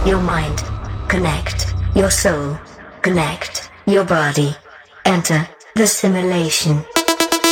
your mind, connect your soul, connect your body. Enter the simulation.